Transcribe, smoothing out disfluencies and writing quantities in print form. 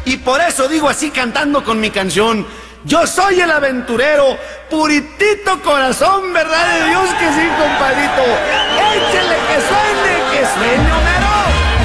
y por eso digo así cantando con mi canción. Yo soy el aventurero, puritito corazón, ¿verdad de Dios que sí, compadrito?